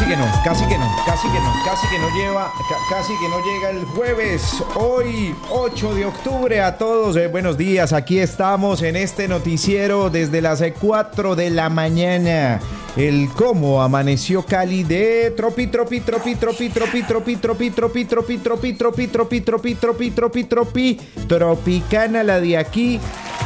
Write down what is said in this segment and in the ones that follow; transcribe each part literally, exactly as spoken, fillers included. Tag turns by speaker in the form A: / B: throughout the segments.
A: que no, casi que no, casi que no, casi que no lleva, ca- casi que no llega el jueves. Hoy, ocho de octubre, a todos, eh, buenos días. Aquí estamos en este noticiero desde las cuatro de la mañana. El cómo amaneció Cali de tropi, tropi, tropi, tropi, tropi, tropi, tropi, tropi, tropi, tropi, tropi, tropi, tropi, tropi, tropi, tropi, Tropicana la de aquí,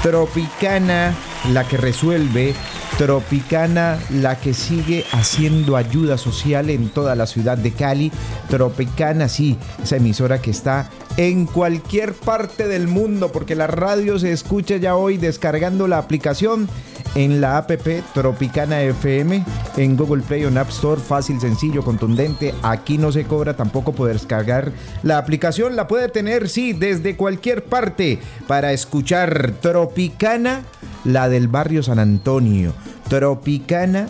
A: Tropicana la que resuelve, Tropicana la que sigue haciendo ayuda social en toda la ciudad de Cali. Tropicana, sí, esa emisora que está en cualquier parte del mundo, porque la radio se escucha ya hoy descargando la aplicación en la app Tropicana F M, en Google Play o en App Store, fácil, sencillo, contundente. Aquí no se cobra tampoco poder descargar la aplicación, la puede tener, sí, desde cualquier parte para escuchar Tropicana, la del barrio San Antonio, Tropicana,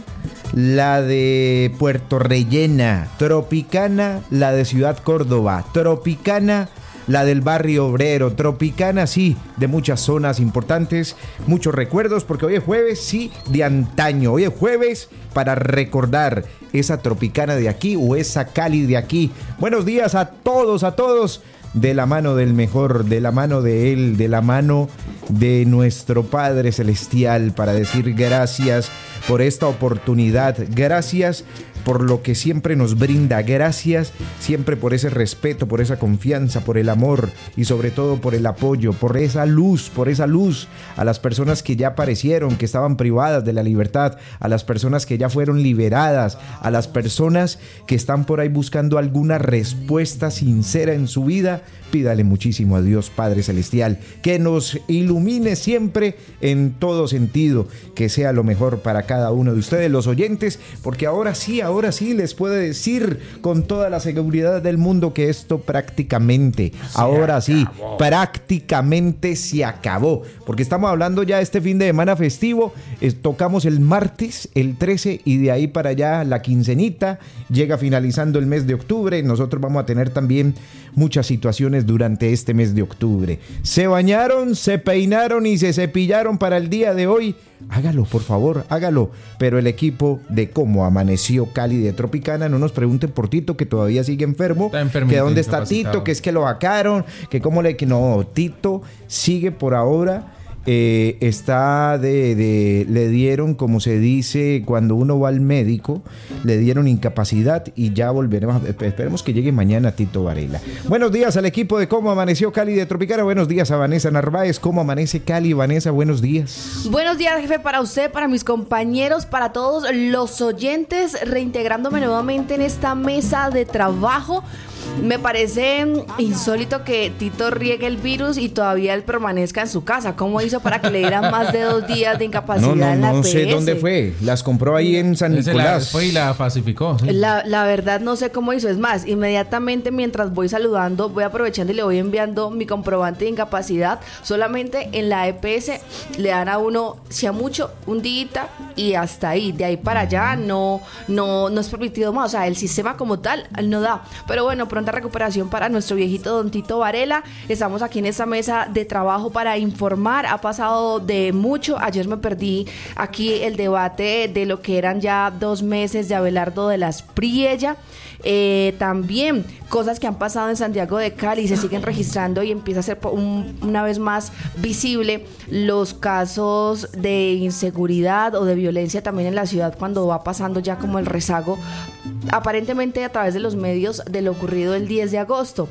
A: la de Puerto Rellena, Tropicana, la de Ciudad Córdoba, Tropicana, la del barrio obrero, Tropicana, sí, de muchas zonas importantes, muchos recuerdos, porque hoy es jueves, sí, de antaño, hoy es jueves para recordar esa Tropicana de aquí o esa Cali de aquí. Buenos días a todos, a todos, de la mano del mejor, de la mano de él, de la mano de nuestro Padre Celestial, para decir gracias por esta oportunidad, gracias por lo que siempre nos brinda, gracias siempre por ese respeto, por esa confianza, por el amor y sobre todo por el apoyo, por esa luz, por esa luz a las personas que ya aparecieron, que estaban privadas de la libertad, a las personas que ya fueron liberadas, a las personas que están por ahí buscando alguna respuesta sincera en su vida. Pídale muchísimo a Dios Padre Celestial que nos ilumine siempre en todo sentido, que sea lo mejor para cada uno de ustedes, los oyentes, porque ahora sí, ahora sí les puedo decir con toda la seguridad del mundo que esto prácticamente, se ahora acabó. sí, prácticamente se acabó, porque estamos hablando ya este fin de semana festivo, eh, tocamos el martes, el trece, y de ahí para allá la quincenita, llega finalizando el mes de octubre. Nosotros vamos a tener también muchas situaciones durante este mes de octubre. Se bañaron, se peinaron y se cepillaron para el día de hoy. Hágalo, por favor, hágalo. Pero el equipo de Cómo Amaneció Cali de Tropicana, no nos pregunten por Tito, que todavía sigue enfermo. Está que dónde está Tito, que es que lo vacaron, que cómo le... que no, Tito sigue por ahora... Eh, está de, de, le dieron, como se dice cuando uno va al médico, le dieron incapacidad y ya volveremos. Esperemos que llegue mañana Tito Varela. Buenos días al equipo de Cómo Amaneció Cali de Tropicana. Buenos días a Vanessa Narváez. ¿Cómo amanece Cali? Vanessa, buenos días.
B: Buenos días, jefe, para usted, para mis compañeros, para todos los oyentes, reintegrándome nuevamente en esta mesa de trabajo. Me parece insólito que Tito riegue el virus y todavía él permanezca en su casa. ¿Cómo hizo para que le dieran más de dos días de incapacidad
A: no, no,
B: en la
A: no
B: E P S?
A: No sé dónde fue. Las compró ahí en San
C: Ese
A: Nicolás.
C: La, fue y la falsificó. ¿Sí?
B: La, la verdad no sé cómo hizo. Es más, inmediatamente mientras voy saludando, voy aprovechando y le voy enviando mi comprobante de incapacidad. Solamente en la E P S le dan a uno, si a mucho, un día y hasta ahí. De ahí para allá no, no, no es permitido más. O sea, el sistema como tal no da. Pero bueno, pronta recuperación para nuestro viejito don Tito Varela. Estamos aquí en esta mesa de trabajo para informar. Ha pasado de mucho. Ayer me perdí aquí el debate de lo que eran ya dos meses de Abelardo de las Priella. Eh, también cosas que han pasado en Santiago de Cali se siguen registrando y empieza a ser un, una vez más visible los casos de inseguridad o de violencia también en la ciudad cuando va pasando ya como el rezago aparentemente a través de los medios de lo ocurrido el diez de agosto.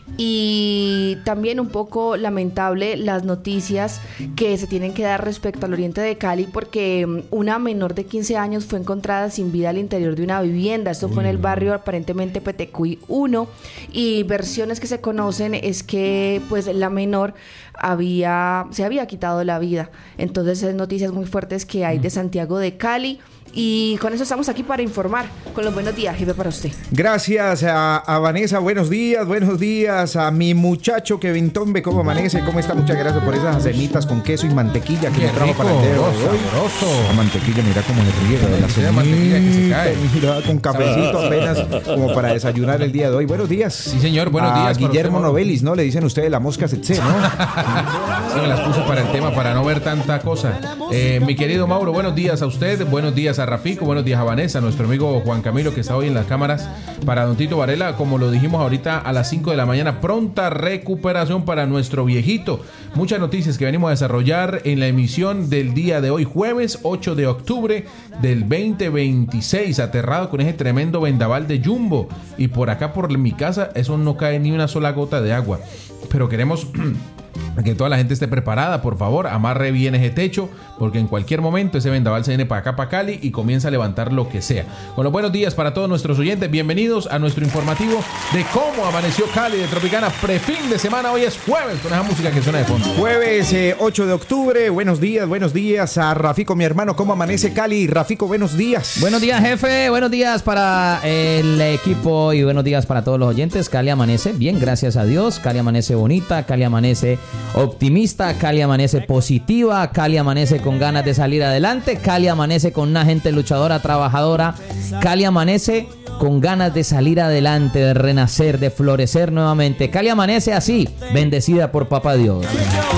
B: Y también un poco lamentable las noticias que se tienen que dar respecto al oriente de Cali, porque una menor de quince años fue encontrada sin vida al interior de una vivienda. Esto fue en el barrio aparentemente Petecuy uno, y versiones que se conocen es que pues la menor había se había quitado la vida. Entonces es noticias muy fuertes que hay de Santiago de Cali. Y con eso estamos aquí para informar. Con los buenos días, jefe, para usted.
A: Gracias a, a Vanessa, buenos días, buenos días a mi muchacho Kevin Tombe, ¿cómo amanece? ¿Cómo está? Muchas gracias por esas semitas con queso y mantequilla que me trajo para el dedo de hoy. La mantequilla, mira cómo se riega de la semita, mantequilla que se cae. Mira, con cafecito apenas como para desayunar el día de hoy. Buenos días.
C: Sí, señor, buenos
A: a
C: días.
A: Guillermo Novelis, ¿no? Le dicen ustedes la mosca setse, ¿no?
C: Sí, me las puse para el tema, para no ver tanta cosa. Eh, mi querido Mauro, buenos días a usted, buenos días días a Rafico, buenos días a Vanessa, a nuestro amigo Juan Camilo que está hoy en las cámaras. Para Don Tito Varela, como lo dijimos ahorita a las cinco de la mañana, pronta recuperación para nuestro viejito. Muchas noticias que venimos a desarrollar en la emisión del día de hoy, jueves ocho de octubre del veinte veintiséis, aterrado con ese tremendo vendaval de Jumbo. Y por acá, por mi casa, eso no cae ni una sola gota de agua. Pero queremos que toda la gente esté preparada, por favor, amarre bien ese techo, porque en cualquier momento ese vendaval se viene para acá, para Cali, y comienza a levantar lo que sea. Con los buenos días para todos nuestros oyentes, bienvenidos a nuestro informativo de cómo amaneció Cali de Tropicana, prefin de semana. Hoy es jueves, con esa música que suena de fondo.
A: Jueves eh, ocho de octubre, buenos días, buenos días a Rafico, mi hermano, ¿cómo amanece Cali? Rafico, buenos días.
D: Buenos días, jefe, buenos días para el equipo y buenos días para todos los oyentes. Cali amanece bien, gracias a Dios. Cali amanece bonita, Cali amanece optimista, Cali amanece positiva, Cali amanece con ganas de salir adelante, Cali amanece con una gente luchadora, trabajadora, Cali amanece con ganas de salir adelante, de renacer, de florecer nuevamente. Cali amanece así, bendecida por Papá Dios.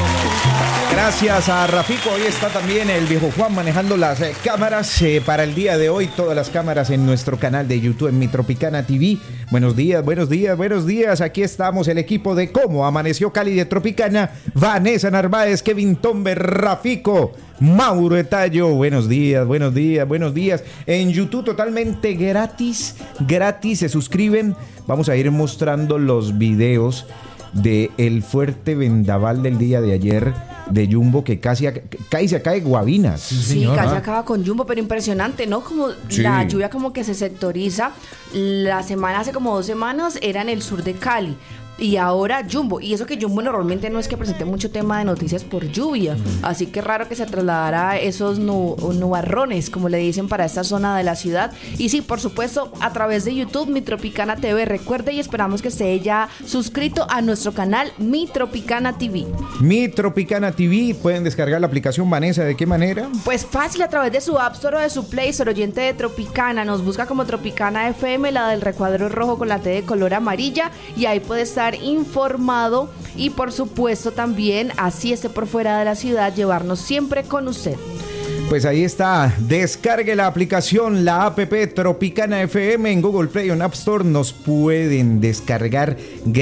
A: Gracias a Rafico. Hoy está también el viejo Juan manejando las eh, cámaras eh, para el día de hoy. Todas las cámaras en nuestro canal de YouTube, en Mi Tropicana T V. Buenos días, buenos días, buenos días. Aquí estamos el equipo de Cómo Amaneció Cali de Tropicana. Vanessa Narváez, Kevin Tombe, Rafico, Mauro Etayo. Buenos días, buenos días, buenos días. En YouTube totalmente gratis, gratis. Se suscriben. Vamos a ir mostrando los videos de el fuerte vendaval del día de ayer de Jumbo, que casi cae, se cae Guavinas.
B: Sí, sí, casi acaba con Jumbo, pero impresionante, ¿no? Como sí. La lluvia como que se sectoriza. La semana, hace como dos semanas, era en el sur de Cali. Y ahora Jumbo, y eso que Jumbo normalmente no es que presente mucho tema de noticias por lluvia, uh-huh. Así que raro que se trasladara esos nu- nubarrones, como le dicen, para esta zona de la ciudad. Y sí, por supuesto, a través de YouTube, Mi Tropicana T V. Recuerde y esperamos que esté ya suscrito a nuestro canal Mi Tropicana T V.
A: Mi Tropicana T V, pueden descargar la aplicación, Vanessa, ¿de qué manera?
B: Pues fácil, a través de su App Store o de su Play Store, oyente de Tropicana, nos busca como Tropicana F M, la del recuadro rojo con la T de color amarilla, y ahí puede estar informado y por supuesto también, así esté por fuera de la ciudad, llevarnos siempre con usted.
A: Pues ahí está, descargue la aplicación, la app Tropicana F M en Google Play o en App Store. Nos pueden descargar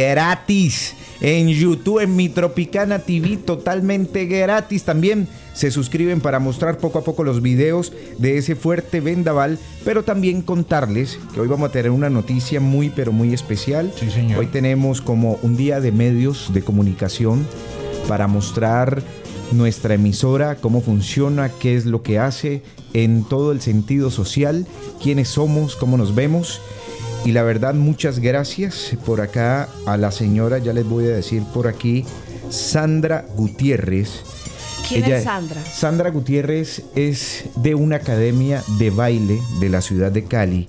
A: gratis en YouTube, en Mi Tropicana T V, totalmente gratis. También se suscriben para mostrar poco a poco los videos de ese fuerte vendaval, pero también contarles que hoy vamos a tener una noticia muy pero muy especial.
C: Sí, señor.
A: Hoy tenemos como un día de medios de comunicación para mostrar nuestra emisora, cómo funciona, qué es lo que hace en todo el sentido social, quiénes somos, cómo nos vemos. Y la verdad, muchas gracias por acá a la señora, ya les voy a decir por aquí, Sandra Gutiérrez.
B: ¿Quién
A: Ella,
B: es Sandra?
A: Sandra Gutiérrez es de una academia de baile de la ciudad de Cali.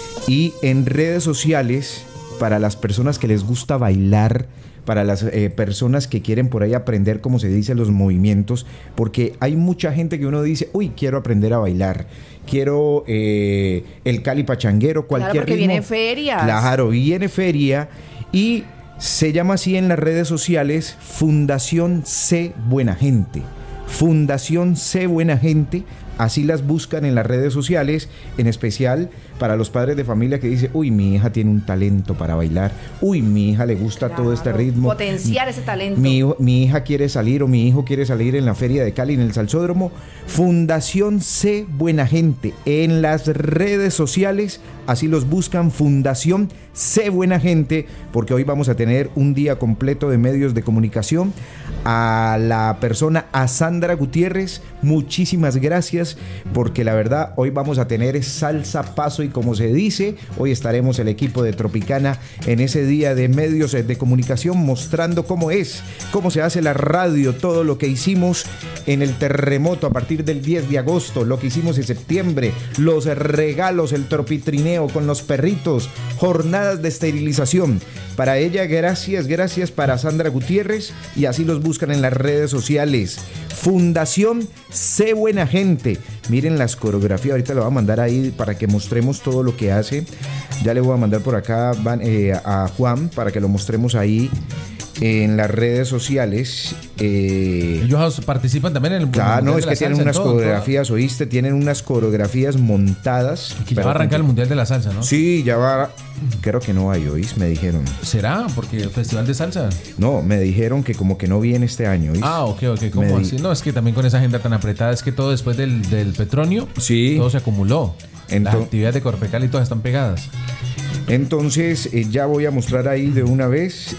A: Y en redes sociales, para las personas que les gusta bailar, para las eh, personas que quieren por ahí aprender, como se dice, los movimientos, porque hay mucha gente que uno dice, uy, quiero aprender a bailar, quiero eh, el Cali Pachanguero, cualquier
B: claro, porque
A: ritmo.
B: Viene feria.
A: Claro, viene feria y se llama así en las redes sociales Fundación C Buena Gente. Fundación C Buena Gente, así las buscan en las redes sociales, en especial para los padres de familia que dicen, uy, mi hija tiene un talento para bailar, uy, mi hija le gusta claro, todo este ritmo.
B: Potenciar ese talento.
A: Mi, mi hija quiere salir o mi hijo quiere salir en la feria de Cali, en el Salsódromo. Fundación C Buena Gente, en las redes sociales, así los buscan, Fundación C Buena Gente, porque hoy vamos a tener un día completo de medios de comunicación. A la persona, a Sandra Gutiérrez, muchísimas gracias, porque la verdad hoy vamos a tener salsa, paso y como se dice, hoy estaremos el equipo de Tropicana en ese día de medios de comunicación mostrando cómo es, cómo se hace la radio, todo lo que hicimos en el terremoto a partir del diez de agosto, lo que hicimos en septiembre, los regalos, el tropitrineo con los perritos, jornadas de esterilización. Para ella, gracias, gracias para Sandra Gutiérrez, y así los buscan en las redes sociales. Fundación C Buena Gente. Miren las coreografías, ahorita lo voy a mandar ahí para que mostremos todo lo que hace. Ya le voy a mandar por acá van, eh, a Juan para que lo mostremos ahí. en las redes sociales. Eh,
C: Ellos participan también en el
A: Claro, no, es que tienen unas
C: todo,
A: coreografías, todo. ¿Oíste? Tienen unas coreografías montadas.
C: Que ya va a arrancar el Mundial de la Salsa, ¿no?
A: Sí, ya va. Creo que no hay, ¿oís? Me dijeron.
C: ¿Será? Porque el Festival de Salsa.
A: No, me dijeron que como que no viene este año, ¿oís?
C: Ah, ok, ok. ¿Cómo
A: Me
C: así? No, es que también con esa agenda tan apretada, es que todo después del, del Petronio,
A: Sí.
C: todo se acumuló.
A: Ento-
C: Las actividades de Corfecal y todas están pegadas.
A: Entonces, eh, ya voy a mostrar ahí de una vez.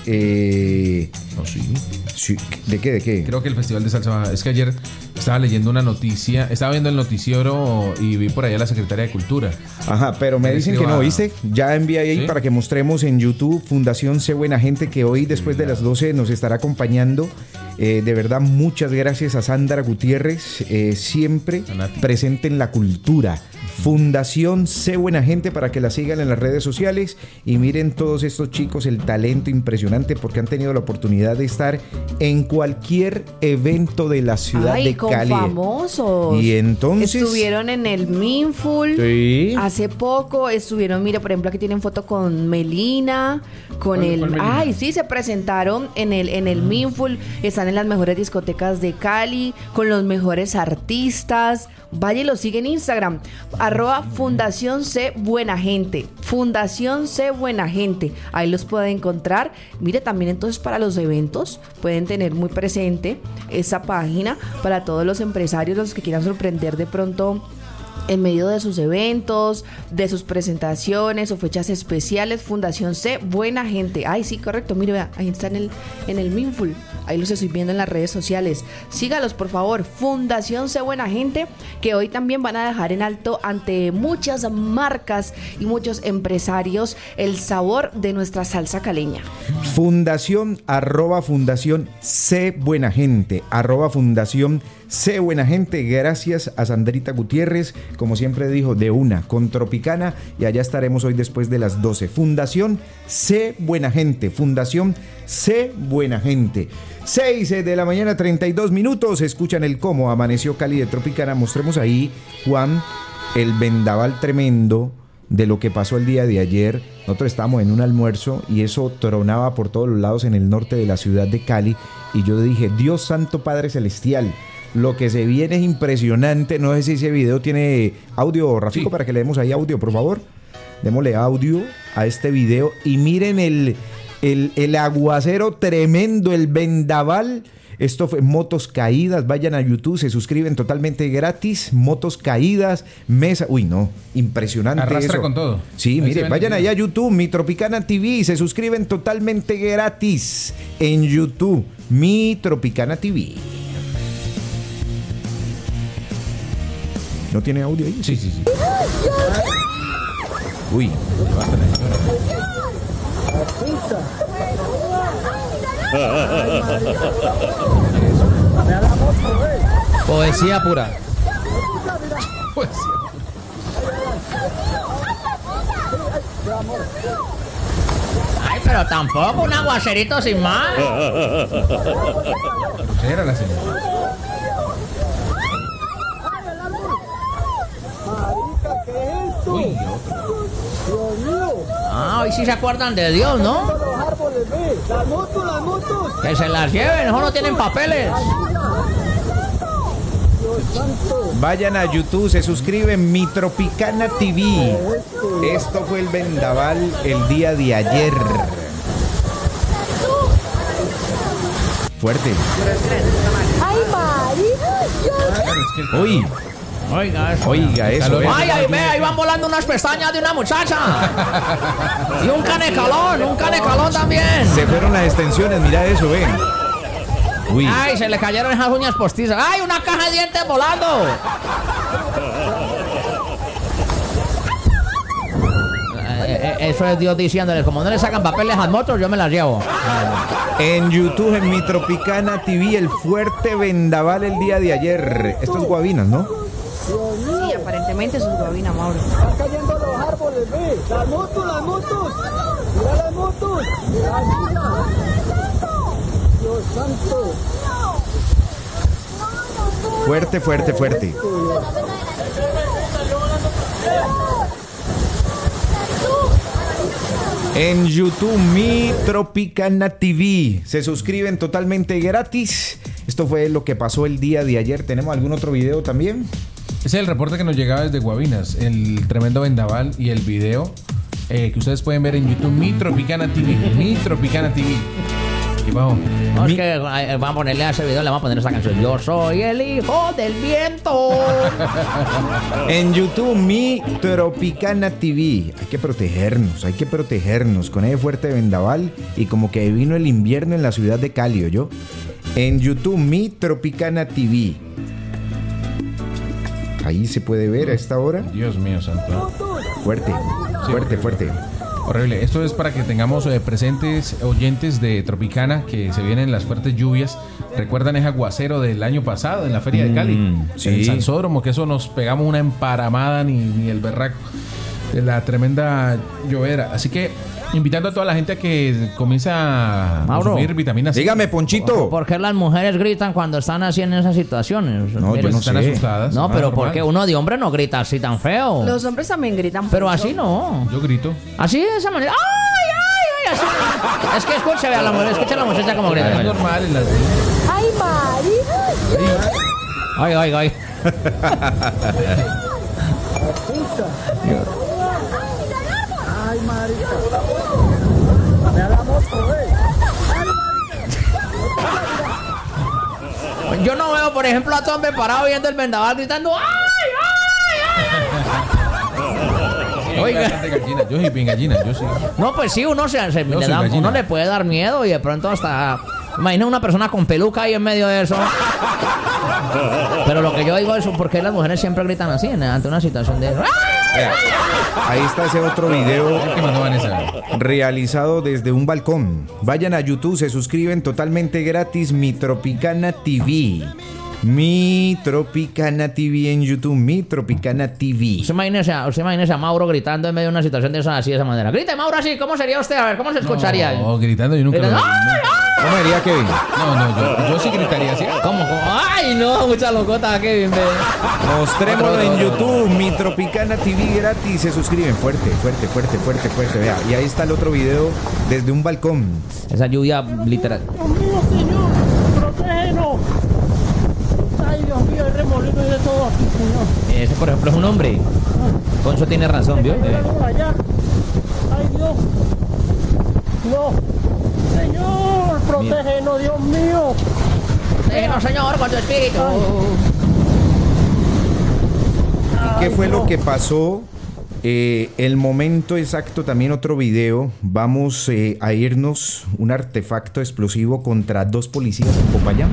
A: Eh,
C: No, sí.
A: sí, ¿de qué? ¿De qué?
C: Creo que el Festival de Salsa va- es que ayer estaba leyendo una noticia, estaba viendo el noticiero y vi por ahí a la Secretaria de Cultura.
A: Ajá, pero me
C: ¿Quieres
A: dicen
C: que
A: que no,
C: va-
A: ¿viste? Ya envié ahí
C: ¿Sí?
A: para que mostremos en YouTube Fundación Sé Buena Gente, que hoy después de las doce nos estará acompañando. Eh, de verdad, muchas gracias a Sandra Gutiérrez, eh, siempre
C: Fanática.
A: presente en la cultura. Fundación Sé Buena Gente, para que la sigan en las redes sociales y miren todos estos chicos el talento impresionante, porque han tenido la oportunidad de estar en cualquier evento de la ciudad
B: Ay,
A: de
B: con
A: Cali.
B: famosos.
A: Y entonces
B: Estuvieron en el Minful.
A: Sí.
B: Hace poco estuvieron, mira, por ejemplo, aquí tienen foto con Melina, con
C: ¿Cuál-
B: el...
C: cuál Melina?
B: Ay, sí, se presentaron en el, en el Minful. Están en las mejores discotecas de Cali, con los mejores artistas. Vaya y lo sigue en Instagram. Arroba Fundación C Buena Gente. Fundación C Buena Gente. Ahí los pueden encontrar. Mire, también entonces para los eventos pueden tener muy presente esa página para todos los empresarios, los que quieran sorprender de pronto en medio de sus eventos, de sus presentaciones o fechas especiales. Fundación C Buena Gente. Ay, sí, correcto. Mire, vea, ahí está en el, en el Minful. Ahí los estoy viendo en las redes sociales. Sígalos, por favor. Fundación C Buena Gente, que hoy también van a dejar en alto ante muchas marcas y muchos empresarios el sabor de nuestra salsa caleña.
A: Fundación, arroba Fundación C Buena Gente, arroba Fundación C Buena Gente. Gracias a Sandrita Gutiérrez, como siempre dijo, de una, con Tropicana, y allá estaremos hoy después de las doce. Fundación C Buena Gente, Fundación C Buena Gente. seis de la mañana, treinta y dos minutos. Escuchan el cómo amaneció Cali de Tropicana. Mostremos ahí, Juan, el vendaval tremendo de lo que pasó el día de ayer. Nosotros estábamos en un almuerzo y eso tronaba por todos los lados en el norte de la ciudad de Cali, y yo dije, Dios Santo Padre Celestial, lo que se viene es impresionante. No sé si ese video tiene audio, Rafico,
C: Sí.
A: para que le demos ahí audio, por favor. Démosle audio a este video y miren el, el, el aguacero tremendo, el vendaval. Esto fue motos caídas. Vayan a YouTube, se suscriben totalmente gratis. Motos caídas, mesa. Uy, no, impresionante.
C: Arrastra
A: eso.
C: con todo.
A: Sí,
C: Ahí se
A: mire,
C: ven
A: vayan
C: el
A: allá a
C: video.
A: YouTube, Mi Tropicana T V, se suscriben totalmente gratis en YouTube, Mi Tropicana T V. ¿No tiene audio ahí?
C: Sí, sí, sí.
A: Uy,
C: Basta la señora.
D: Poesía pura.
C: Pues sí.
D: Ay, pero tampoco un aguacerito sin más.
C: Era la señora. Uy, otro.
D: Ah, hoy sí se acuerdan de Dios, ¿no? Que se las lleven, no tienen papeles.
A: vayan a YouTube, se suscriben, Mi Tropicana T V. Esto fue el vendaval el día de ayer. Fuerte.
E: ¡Ay, Mari!
C: Claro, es que el calor-
A: Uy,
D: Oiga eso.
A: oiga eso.
C: calor-
A: eh.
D: Ay, ahí ve, ahí van volando unas pestañas de una muchacha. Y un canecalón, un canecalón también.
A: Se fueron las extensiones, mira eso, ven. Uy,
D: Ay, se le cayeron esas uñas postizas. Ay, una caja de dientes volando. Eh, eh, Eso es Dios diciéndole, como no le sacan papeles a motos, yo me las llevo.
A: en YouTube, en Mi Tropicana T V, el fuerte vendaval el día de ayer. Esto es Guavinas, ¿no?
B: Sí, aparentemente eso es Guavina, Mauro.
E: Están cayendo los árboles, ve. Las motos, las motos. Mira las motos. Ay, mira. Dios santo.
A: Fuerte, fuerte, fuerte. En YouTube, Mi Tropicana T V. Se suscriben totalmente gratis. Esto fue lo que pasó el día de ayer. ¿Tenemos algún otro video también?
C: Ese es el reporte que nos llegaba desde Guavinas, el tremendo vendaval y el video eh, que ustedes pueden ver en YouTube, Mi Tropicana T V. Mi Tropicana T V. Y vamos.
D: No, es que eh, vamos a ponerle a ese video, le vamos a poner esa canción. Yo soy el hijo del viento.
A: En YouTube, Mi Tropicana T V. Hay que protegernos, hay que protegernos con ese fuerte vendaval y como que vino el invierno en la ciudad de Cali, ¿oyó? En YouTube, Mi Tropicana T V. Ahí se puede ver a esta hora.
C: Dios mío, santo.
A: Fuerte, fuerte, fuerte.
C: Horrible. Esto es para que tengamos eh, presentes oyentes de Tropicana que se vienen las fuertes lluvias. ¿Recuerdan ese aguacero del año pasado en la Feria de Cali?
A: Mm, sí.
C: En el Salsódromo, que eso nos pegamos una emparamada ni, ni el berraco de la tremenda llovera. Así que invitando a toda la gente a que comience a
D: Mauro,
C: consumir vitamina C.
A: Dígame, Ponchito.
D: ¿Por qué las mujeres gritan cuando están así en esas situaciones?
A: No,
D: Mire,
A: yo no
C: Están
A: sé.
C: asustadas.
D: No,
C: Ah,
D: pero
C: normal.
D: ¿por qué uno de hombre no grita así tan feo?
B: Los hombres también gritan.
D: Pero
B: mucho.
D: así no.
C: Yo grito.
D: Así de esa manera. ¡Ay, ay, ay! Así. Es que escuche, vea la mujer, escuche a la muchacha como grita.
C: Es normal en las...
E: ¡Ay, Mari!
D: Ay, ay, ay.
E: ¡Ay, marica! ¡Vea la moto, eh!
D: Yo no veo, por ejemplo, a todo hombre parado viendo el vendaval gritando ¡ay, ay, ay!
C: Oiga.
D: Oiga.
C: Gallina. Yo soy bien gallina, yo sí.
D: No, pues sí, uno se, se-
C: Yo
D: le
C: soy
D: da-
C: gallina.
D: uno le puede dar miedo y de pronto hasta... Imagina una persona con peluca ahí en medio de eso. Pero lo que yo digo es por qué las mujeres siempre gritan así en- ante una situación de... ¡ay!
A: Vea, ahí está ese otro video
C: ¿Qué mandó Vanessa?
A: realizado desde un balcón. Vayan a YouTube, se suscriben totalmente gratis. Mi Tropicana T V. Mi Tropicana T V en YouTube. Mi Tropicana T V.
D: Usted imagínese, a- usted imagínese a Mauro gritando en medio de una situación de esa, así de esa manera. Grite, Mauro, así. ¿Cómo sería usted? A ver, ¿cómo se escucharía?
C: No, gritando yo nunca lo
D: Gritando, ¡ay, ay!
A: ¿Cómo diría Kevin?
C: No, no, yo, yo sí gritaría así.
D: ¿Cómo? ¿Cómo? ¡Ay, no! Mucha locota, Kevin. ve.
A: Mostrémoslo en YouTube. Mi Tropicana T V gratis. Se suscriben fuerte, fuerte, fuerte, fuerte, fuerte. Vea, y ahí está el otro video desde un balcón.
D: Esa lluvia literal.
E: ¡Dios mío, Señor! ¡Protégenos! ¡Ay, Dios mío! Hay remolino y de todo aquí, Señor.
D: Ese, por ejemplo, es un hombre. Poncho tiene razón, ¿vio? Eh,
E: Por allá. ¡Ay, Dios! ¡No! ¡Señor! ¡Protégenos, Dios mío!
D: Déjenos, Señor, con tu espíritu.
A: ¿Y qué fue lo que pasó? Eh, el momento exacto, también otro video. Vamos eh, a irnos un artefacto explosivo contra dos policías en Popayán.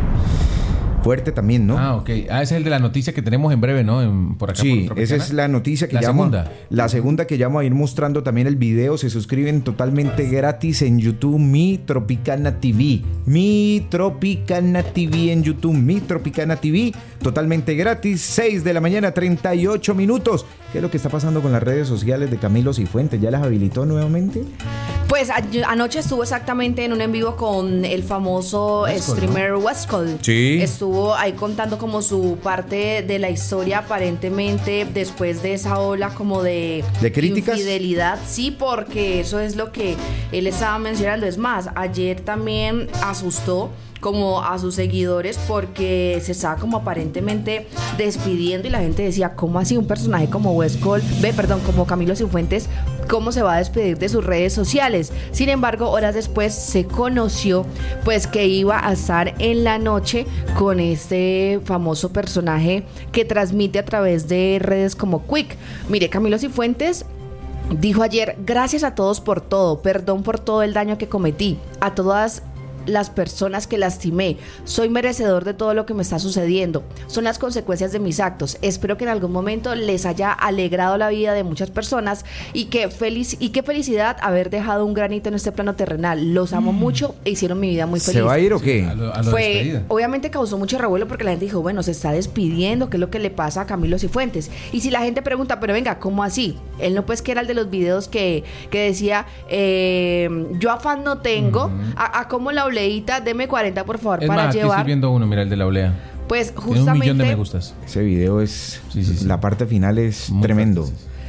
A: Fuerte también, ¿no?
C: Ah, ok. Ah, ese es el de la noticia que tenemos en breve, ¿no? En- por acá.
A: Sí,
C: por
A: esa
C: Tropicana.
A: es la noticia que
C: La
A: llamo.
C: segunda.
A: La segunda que llamo a ir mostrando también el video. Se suscriben totalmente gratis en YouTube. Mi Tropicana T V. Mi Tropicana T V en YouTube. Mi Tropicana T V. Totalmente gratis. seis de la mañana, treinta y ocho minutos. ¿Qué es lo que está pasando con las redes sociales de Camilo Cifuentes? ¿Ya las habilitó nuevamente?
B: Pues a- anoche estuvo exactamente en un en vivo con el famoso
C: Westcol,
B: streamer Westcol.
A: Sí.
B: Estuvo ahí contando como su parte de la historia, aparentemente después de esa ola como de,
A: ¿De críticas?
B: infidelidad. Sí, porque eso es lo que él estaba mencionando. Es más, ayer también asustó como a sus seguidores porque se estaba como aparentemente despidiendo y la gente decía, ¿cómo así un personaje como Westcol, ve, perdón, como Camilo Cifuentes, cómo se va a despedir de sus redes sociales? Sin embargo, horas después se conoció pues que iba a estar en la noche con este famoso personaje que transmite a través de redes como Quick. Mire, Camilo Cifuentes dijo ayer, gracias a todos por todo, perdón por todo el daño que cometí, a todas las personas que lastimé, soy merecedor de todo lo que me está sucediendo, son las consecuencias de mis actos, espero que en algún momento les haya alegrado la vida de muchas personas y que feliz y qué felicidad haber dejado un granito en este plano terrenal, los amo mucho e hicieron mi vida muy feliz.
A: ¿Se va a ir o qué?
C: A lo, a lo
B: Fue,
C: despedida.
B: obviamente causó mucho revuelo porque la gente dijo, bueno, se está despidiendo, ¿qué es lo que le pasa a Camilo Cifuentes? Y si la gente pregunta, pero venga, ¿cómo así? Él no pues que era el de los videos que, que decía, eh, yo afán no tengo, a, a como la oleíta, deme cuarenta por favor
C: Es
B: para
C: más, aquí
B: llevar.
C: estoy viendo uno, mira, el de la olea.
B: Pues
C: Tiene un millón de me
B: justamente,
C: gustas.
A: Ese video es...
C: Sí, sí, sí.
A: La parte final es
C: Muy
A: tremendo.
C: fuerte, sí, sí.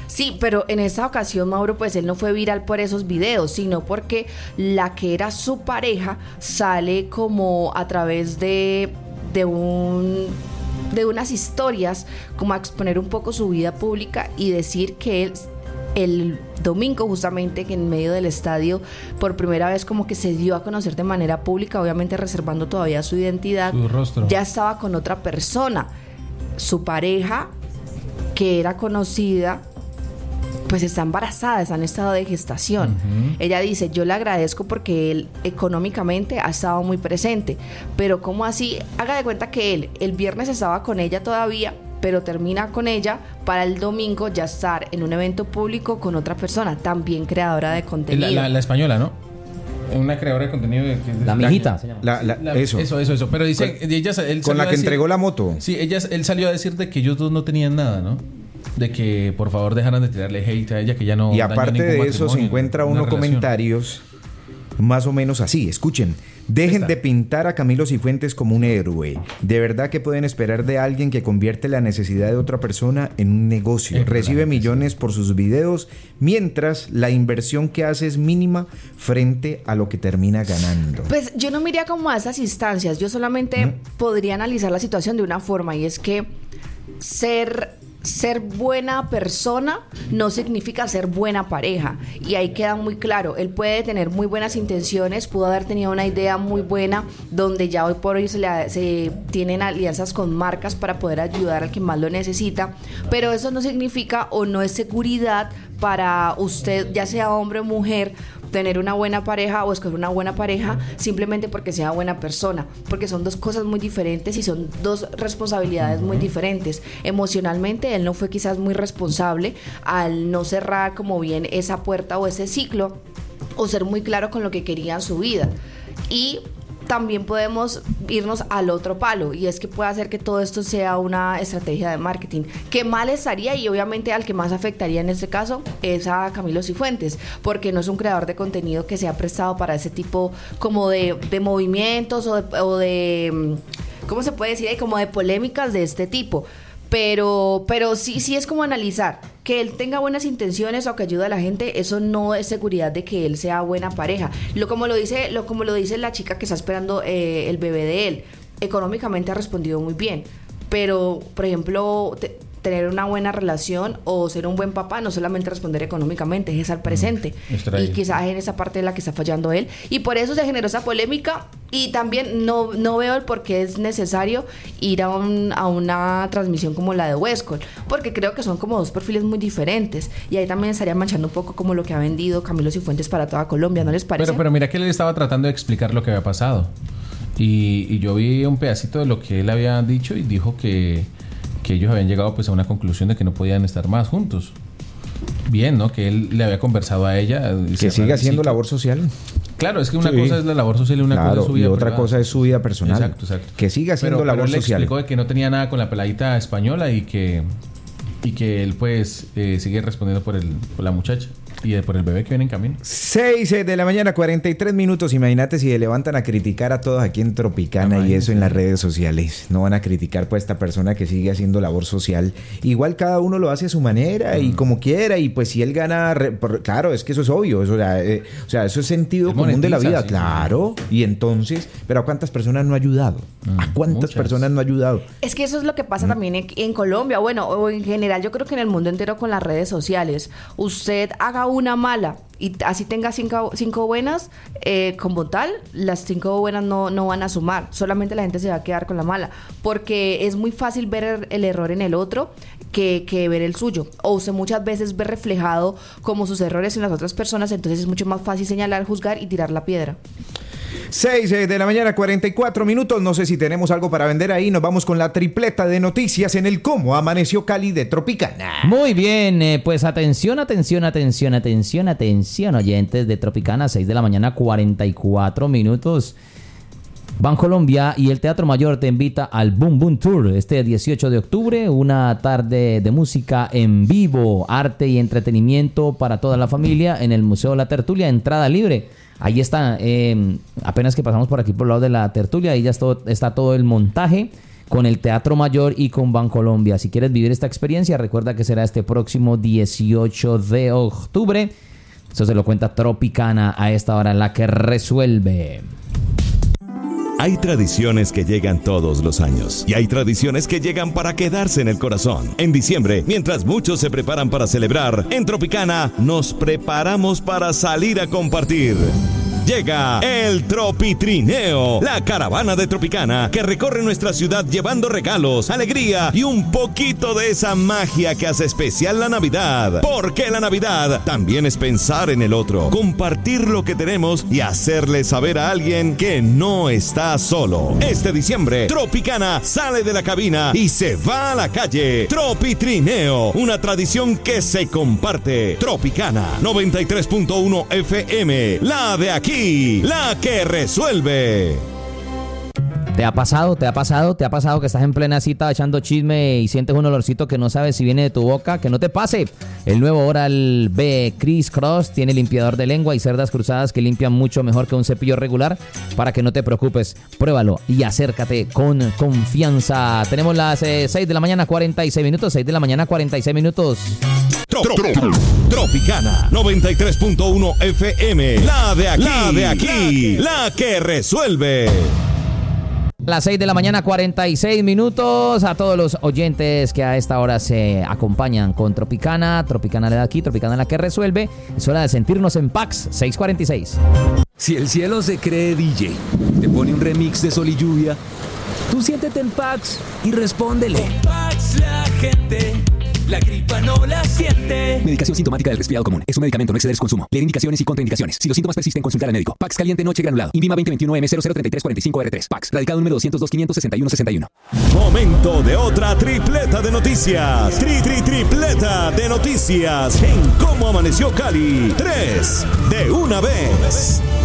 B: Sí, pero en esta ocasión, Mauro, pues él no fue viral por esos videos, sino porque la que era su pareja sale como a través de, de un... de unas historias, como a exponer un poco su vida pública y decir que él el domingo justamente que en medio del estadio por primera vez como que se dio a conocer de manera pública, obviamente reservando todavía su identidad,
C: su rostro,
B: ya estaba con otra persona, su pareja que era conocida, pues está embarazada, está en estado de gestación. Uh-huh. Ella dice, yo le agradezco porque él económicamente ha estado muy presente, pero ¿cómo así? Haga de cuenta que él el viernes estaba con ella todavía, pero termina con ella para el domingo ya estar en un evento público con otra persona, también creadora de contenido.
C: La, la, la española, ¿no? Una creadora de contenido de, de,
D: la mijita
A: la, la, la, eso
C: eso eso eso pero dice
A: con,
C: ella, él
A: con la que
C: decir,
A: entregó la moto.
C: Sí, ella él salió a decir de que ellos dos no tenían nada, ¿no? De que por favor dejaran de tirarle hate a ella, que ya no.
A: Y aparte de eso se encuentra uno comentarios más o menos así. Escuchen, dejen de pintar a Camilo Cifuentes como un héroe. De verdad que pueden esperar de alguien que convierte la necesidad de otra persona en un negocio. Es Recibe verdad, millones sí. por sus videos, mientras la inversión que hace es mínima frente a lo que termina ganando.
B: Pues yo no me iría como a esas instancias. Yo solamente ¿Mm? podría analizar la situación de una forma, y es que ser... ser buena persona no significa ser buena pareja, y ahí queda muy claro. Él puede tener muy buenas intenciones, pudo haber tenido una idea muy buena donde ya hoy por hoy se, le, se tienen alianzas con marcas para poder ayudar al que más lo necesita, pero eso no significa o no es seguridad para usted, ya sea hombre o mujer, tener una buena pareja o escoger una buena pareja simplemente porque sea buena persona, porque son dos cosas muy diferentes y son dos responsabilidades muy diferentes. Emocionalmente él no fue quizás muy responsable al no cerrar como bien esa puerta o ese ciclo, o ser muy claro con lo que quería en su vida. Y también podemos irnos al otro palo, y es que puede hacer que todo esto sea una estrategia de marketing, que mal estaría, y obviamente al que más afectaría en este caso es a Camilo Cifuentes, porque no es un creador de contenido que se ha prestado para ese tipo como de, de movimientos o de, o de, ¿cómo se puede decir? Como de polémicas de este tipo. Pero, pero sí, sí es como analizar que él tenga buenas intenciones o que ayude a la gente. Eso no es seguridad de que él sea buena pareja. Lo como lo dice, lo como lo dice la chica que está esperando eh, el bebé de él. Económicamente ha respondido muy bien, pero por ejemplo te, tener una buena relación o ser un buen papá no solamente responder económicamente, es estar presente. Mm, y quizás en esa parte es la que está fallando él, y por eso se generó esa polémica. Y también no, no veo el por qué es necesario ir a, un, a una transmisión como la de Westcol, porque creo que son como dos perfiles muy diferentes, y ahí también estaría manchando un poco como lo que ha vendido Camilo Cifuentes para toda Colombia, ¿no les parece?
C: Pero, pero mira que él estaba tratando de explicar lo que había pasado, y, y yo vi un pedacito de lo que él había dicho y dijo que, que ellos habían llegado pues a una conclusión de que no podían estar más juntos. Bien, ¿no? Que él le había conversado a ella.
A: Que siga haciendo labor social.
C: Claro, es que una
A: sí.
C: cosa es la labor social y una
A: claro,
C: cosa es su vida
A: y otra
C: privada.
A: cosa es su vida personal.
C: Exacto, exacto.
A: Que siga haciendo
C: pero,
A: labor
C: pero él
A: social.
C: Él explicó de que no tenía nada con la peladita española y que y que él pues eh, sigue respondiendo por el por la muchacha y por el bebé que viene en camino.
A: seis de la mañana, cuarenta y tres minutos. Imagínate si se levantan a criticar a todos aquí en Tropicana. Imagínate. Y eso en las redes sociales. No van a criticar pues a esta persona que sigue haciendo labor social. Igual cada uno lo hace a su manera mm. y como quiera. Y pues si él gana... Re, por, claro, es que eso es obvio. Eso, o, sea, eh, o sea, eso es sentido es común monetiza, de la vida. Sí, claro. Sí. Y entonces... Pero ¿a cuántas personas no ha ayudado? Mm, ¿A cuántas muchas. personas no ha ayudado?
B: Es que eso es lo que pasa mm. también en, en Colombia. Bueno, o en general yo creo que en el mundo entero con las redes sociales. Usted haga una mala y así tenga cinco, cinco buenas, eh, como tal, las cinco buenas no, no van a sumar, solamente la gente se va a quedar con la mala, porque es muy fácil ver el, el error en el otro que, que ver el suyo, o usted muchas veces ve reflejado como sus errores en las otras personas, entonces es mucho más fácil señalar, juzgar y tirar la piedra.
A: seis de la mañana, cuarenta y cuatro minutos. No sé si tenemos algo para vender ahí. Nos vamos con la tripleta de noticias en el Cómo Amaneció Cali de Tropicana.
D: Muy bien, eh, pues atención, atención, atención, atención, atención, oyentes de Tropicana, seis de la mañana, cuarenta y cuatro minutos. Bancolombia y el Teatro Mayor te invita al Boom Boom Tour este dieciocho de octubre, una tarde de música en vivo, arte y entretenimiento para toda la familia en el Museo La Tertulia, entrada libre. Ahí está, eh, apenas que pasamos por aquí por el lado de la tertulia, ahí ya está, está todo el montaje con el Teatro Mayor y con Bancolombia. Si quieres vivir esta experiencia, recuerda que será este próximo dieciocho de octubre. Eso se lo cuenta Tropicana a esta hora, La que resuelve.
F: Hay tradiciones que llegan todos los años y hay tradiciones que llegan para quedarse en el corazón. En diciembre, mientras muchos se preparan para celebrar, en Tropicana nos preparamos para salir a compartir. Llega el Tropitrineo, la caravana de Tropicana que recorre nuestra ciudad llevando regalos, alegría y un poquito de esa magia que hace especial la Navidad. Porque la Navidad también es pensar en el otro, compartir lo que tenemos y hacerle saber a alguien que no está solo. Este diciembre, Tropicana sale de la cabina y se va a la calle. Tropitrineo, una tradición que se comparte. Tropicana noventa y tres punto uno F M, la de aquí. La que resuelve.
D: ¿Te ha pasado? ¿Te ha pasado? ¿Te ha pasado que estás en plena cita echando chisme y sientes un olorcito que no sabes si viene de tu boca? Que no te pase. El nuevo Oral-B Criss Cross tiene limpiador de lengua y cerdas cruzadas que limpian mucho mejor que un cepillo regular, para que no te preocupes. Pruébalo y acércate con confianza. Tenemos las eh, seis de la mañana, cuarenta y seis minutos. seis de la mañana, cuarenta y seis minutos.
F: Tropicana noventa y tres punto uno F M, la de aquí, la de aquí, la que resuelve.
D: Las seis de la mañana, cuarenta y seis minutos. A todos los oyentes que a esta hora se acompañan con Tropicana, Tropicana de aquí, Tropicana la que resuelve. Es hora de sentirnos en Pax seiscientos cuarenta y seis.
G: Si el cielo se cree D J, te pone un remix de Sol y Lluvia, tú siéntete en Pax y respóndele.
H: Con Pax la gente la gripa no la siente.
G: Medicación sintomática del resfriado común. Es un medicamento, no exceder su consumo. Leer indicaciones y contraindicaciones. Si los síntomas persisten, consultar al médico. Pax caliente noche granulado. Invima veinte veintiuno M cero cero treinta y tres cuarenta y cinco R tres. Pax. Radicado número doscientos dos quinientos sesenta y uno sesenta y uno.
F: Momento de otra tripleta de noticias. Tri, tri, tripleta de noticias en Cómo Amaneció Cali. Tres de una vez.